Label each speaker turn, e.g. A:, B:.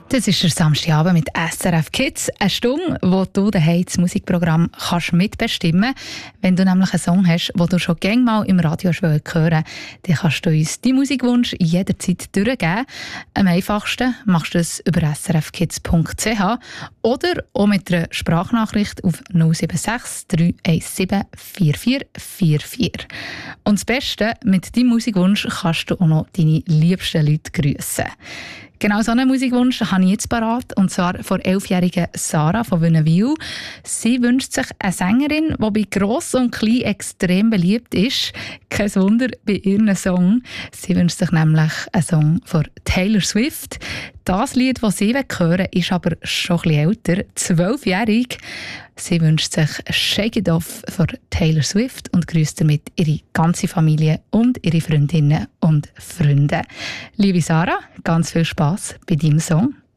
A: Das ist der Samstagabend mit SRF Kids. Eine Stunde, wo du daheim das Musikprogramm kannst mitbestimmen kannst. Wenn du nämlich einen Song hast, den du schon gerne mal im Radio hören willst, dann kannst du uns deinen Musikwunsch jederzeit durchgeben. Am einfachsten machst du es über srfkids.ch oder auch mit einer Sprachnachricht auf 076 317 4444. Und das Beste, mit deinem Musikwunsch kannst du auch noch deine liebsten Leute grüssen. Genau so einen Musikwunsch habe ich jetzt parat, und zwar von 11-jährigen Sarah von Wünnewil. Sie wünscht sich eine Sängerin, die bei Gross und Klein extrem beliebt ist. Kein Wunder bei ihrem Song. Sie wünscht sich nämlich einen Song von Taylor Swift. Das Lied, das sie hören will, ist aber schon ein bisschen älter, 12-jährig. Sie wünscht sich «Shake It Off» von Taylor Swift und grüßt damit ihre ganze Familie und ihre Freundinnen und Freunde. Liebe Sarah, ganz viel Spass bei deinem Song.